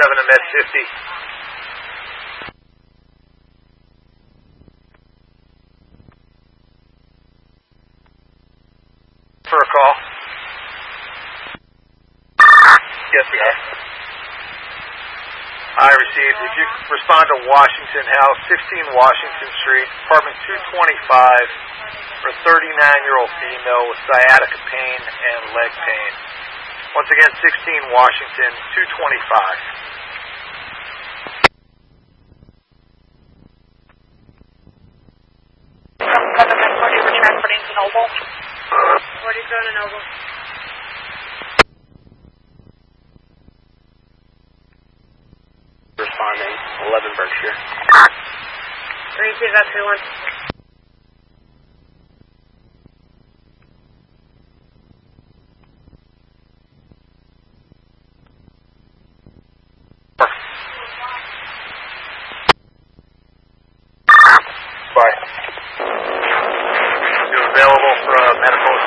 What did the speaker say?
to Med 50. For a call. Yes, we are. I received. If you respond to Washington House, 16 Washington Street, apartment 225, for a 39-year-old female with sciatica pain and leg pain. Once again, 16 Washington, 225. Government 40, we're transporting to Noble. 40 going to Noble. Responding, 11 Berkshire. Receive that 31. Bye. You available for a medical